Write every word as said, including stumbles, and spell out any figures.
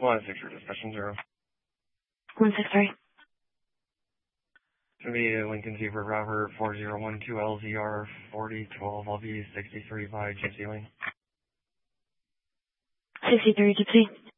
One six for discussion zero. one six three. It's going to be a Lincoln Zebra Robert four zero one two L Z R forty twelve L V sixty-three by Gypsy Lane. sixty-three Gypsy.